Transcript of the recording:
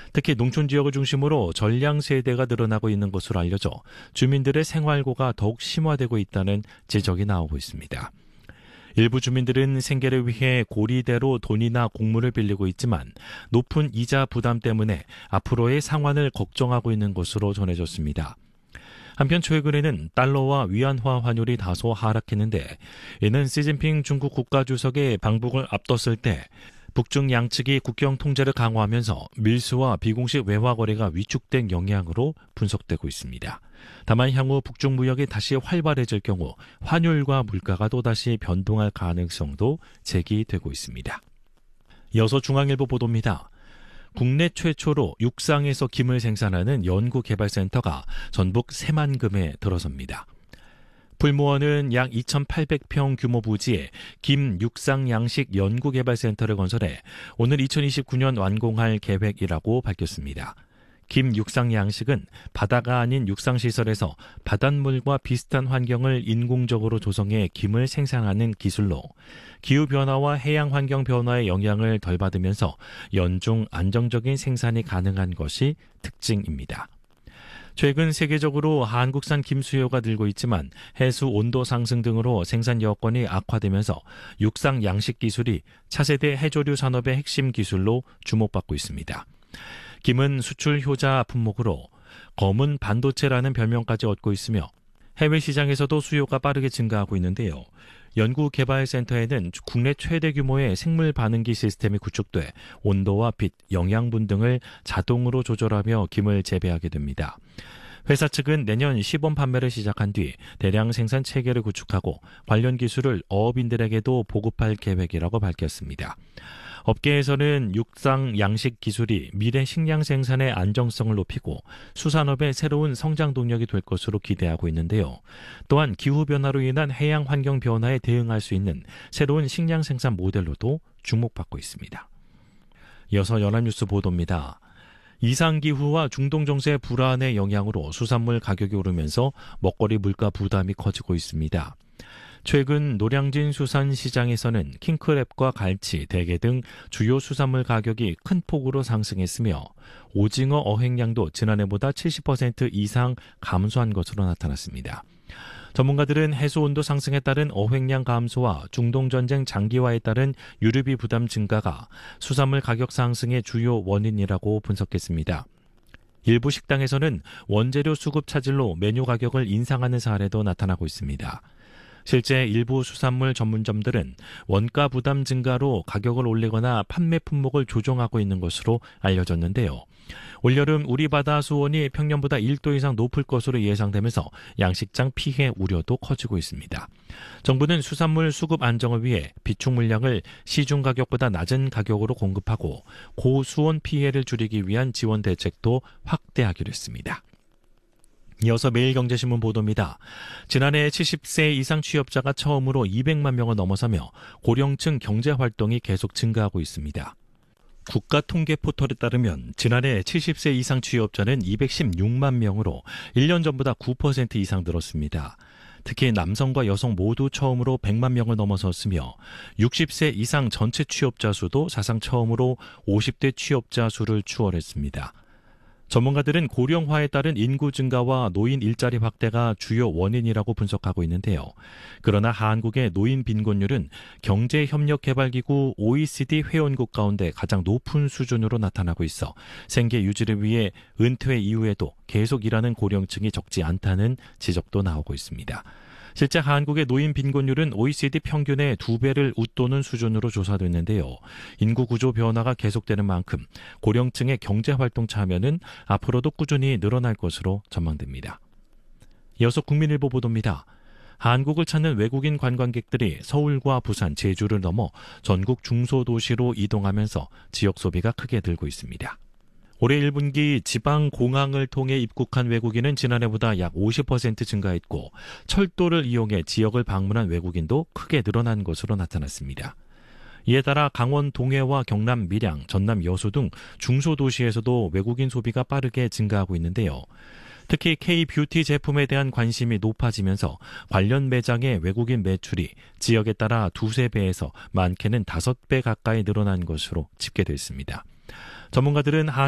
특히 농촌 지역을 중심으로 전량 세대가 늘어나고 있는 것으로 알려져 주민들의 생활고가 더욱 심화되고 있다는 지적이 나오고 있습니다. 일부 주민들은 생계를 위해 고리대로 돈이나 곡물을 빌리고 있지만 높은 이자 부담 때문에 앞으로의 상환을 걱정하고 있는 것으로 전해졌습니다. 한편 최근에는 달러와 위안화 환율이 다소 하락했는데 이는 시진핑 중국 국가주석의 방북을 앞뒀을 때 북중 양측이 국경 통제를 강화하면서 밀수와 비공식 외화 거래가 위축된 영향으로 분석되고 있습니다. 다만 향후 북중 무역이 다시 활발해질 경우 환율과 물가가 또다시 변동할 가능성도 제기되고 있습니다. 이어서 중앙일보 보도입니다. 국내 최초로 육상에서 김을 생산하는 연구개발센터가 전북 새만금에 들어섭니다. 풀무원은 약 2,800평 규모 부지에 김 육상 양식 연구개발센터를 건설해 오늘 2029년 완공할 계획이라고 밝혔습니다. 김 육상 양식은 바다가 아닌 육상시설에서 바닷물과 비슷한 환경을 인공적으로 조성해 김을 생산하는 기술로 기후변화와 해양환경 변화의 영향을 덜 받으면서 연중 안정적인 생산이 가능한 것이 특징입니다. 최근 세계적으로 한국산 김 수요가 늘고 있지만 해수 온도 상승 등으로 생산 여건이 악화되면서 육상 양식 기술이 차세대 해조류 산업의 핵심 기술로 주목받고 있습니다. 김은 수출 효자 품목으로 검은 반도체라는 별명까지 얻고 있으며 해외 시장에서도 수요가 빠르게 증가하고 있는데요. 연구개발센터에는 국내 최대 규모의 생물 반응기 시스템이 구축돼 온도와 빛, 영양분 등을 자동으로 조절하며 김을 재배하게 됩니다. 회사 측은 내년 시범 판매를 시작한 뒤 대량 생산 체계를 구축하고 관련 기술을 어업인들에게도 보급할 계획이라고 밝혔습니다. 업계에서는 육상 양식 기술이 미래 식량 생산의 안정성을 높이고 수산업의 새로운 성장 동력이 될 것으로 기대하고 있는데요. 또한 기후변화로 인한 해양 환경 변화에 대응할 수 있는 새로운 식량 생산 모델로도 주목받고 있습니다. 이어서 연합뉴스 보도입니다. 이상기후와 중동정세 불안의 영향으로 수산물 가격이 오르면서 먹거리 물가 부담이 커지고 있습니다. 최근 노량진 수산시장에서는 킹크랩과 갈치, 대게 등 주요 수산물 가격이 큰 폭으로 상승했으며 오징어 어획량도 지난해보다 70% 이상 감소한 것으로 나타났습니다. 전문가들은 해수온도 상승에 따른 어획량 감소와 중동전쟁 장기화에 따른 유류비 부담 증가가 수산물 가격 상승의 주요 원인이라고 분석했습니다. 일부 식당에서는 원재료 수급 차질로 메뉴 가격을 인상하는 사례도 나타나고 있습니다. 실제 일부 수산물 전문점들은 원가 부담 증가로 가격을 올리거나 판매 품목을 조정하고 있는 것으로 알려졌는데요. 올여름 우리 바다 수온이 평년보다 1도 이상 높을 것으로 예상되면서 양식장 피해 우려도 커지고 있습니다. 정부는 수산물 수급 안정을 위해 비축 물량을 시중 가격보다 낮은 가격으로 공급하고 고수온 피해를 줄이기 위한 지원 대책도 확대하기로 했습니다. 이어서 매일경제신문 보도입니다. 지난해 70세 이상 취업자가 처음으로 200만 명을 넘어서며 고령층 경제활동이 계속 증가하고 있습니다. 국가통계포털에 따르면 지난해 70세 이상 취업자는 216만 명으로 1년 전보다 9% 이상 늘었습니다. 특히 남성과 여성 모두 처음으로 100만 명을 넘어섰으며 60세 이상 전체 취업자 수도 사상 처음으로 50대 취업자 수를 추월했습니다. 전문가들은 고령화에 따른 인구 증가와 노인 일자리 확대가 주요 원인이라고 분석하고 있는데요. 그러나 한국의 노인 빈곤율은 경제협력개발기구 OECD 회원국 가운데 가장 높은 수준으로 나타나고 있어 생계 유지를 위해 은퇴 이후에도 계속 일하는 고령층이 적지 않다는 지적도 나오고 있습니다. 실제 한국의 노인 빈곤율은 OECD 평균의 2배를 웃도는 수준으로 조사됐는데요. 인구 구조 변화가 계속되는 만큼 고령층의 경제활동 참여는 앞으로도 꾸준히 늘어날 것으로 전망됩니다. 이어서 국민일보 보도입니다. 한국을 찾는 외국인 관광객들이 서울과 부산, 제주를 넘어 전국 중소도시로 이동하면서 지역 소비가 크게 늘고 있습니다. 올해 1분기 지방 공항을 통해 입국한 외국인은 지난해보다 약 50% 증가했고 철도를 이용해 지역을 방문한 외국인도 크게 늘어난 것으로 나타났습니다. 이에 따라 강원 동해와 경남 밀양, 전남 여수 등 중소도시에서도 외국인 소비가 빠르게 증가하고 있는데요. 특히 K-뷰티 제품에 대한 관심이 높아지면서 관련 매장의 외국인 매출이 지역에 따라 2~3배에서 많게는 5배 가까이 늘어난 것으로 집계됐습니다. 전문가들은